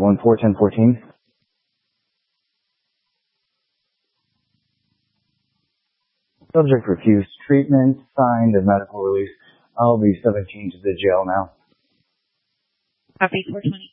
141014. Subject refused treatment, signed a medical release. I'll be 17 to the jail now. Copy 420.